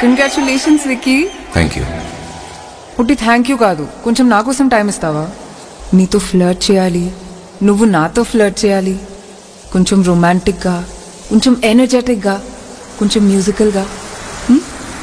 Congratulations Vicky. Thank you. పుట్టి thank you కాదు, కొంచెం నా కోసం టైం ఇస్తావా? నీతో ఫ్లర్ట్ చేయాలి, నువ్వు నాతో ఫ్లర్ట్ చేయాలి. కొంచెం రొమాంటిక్గా, కొంచెం ఎనర్జెటిక్గా, కొంచెం మ్యూజికల్గా.